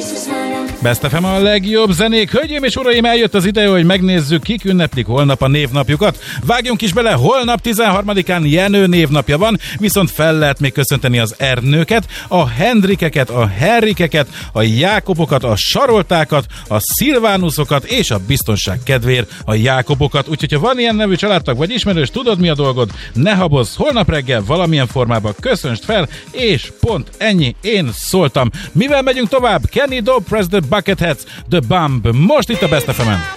Best FM a legjobb zenék. Hölgyeim és uraim, eljött az ideje, hogy megnézzük, kik ünneplik holnap a névnapjukat. Vágjunk is bele, holnap 13-án Jenő névnapja van, viszont fel lehet még köszönteni az Ernőket, a Hendrikeket, a Henrikeket, a Jákobokat, a Saroltákat, a Szilvánuszokat és a biztonság kedvéért a Jákobokat. Úgyhogy ha van ilyen nevű családtag vagy ismerős, tudod mi a dolgod, ne habozz, holnap reggel valamilyen formában köszönst fel, és pont ennyi, én szóltam. Mivel megyünk tovább? Kenny Dope, Press the Bucketheads, The Bump, most itt a Best FM-en.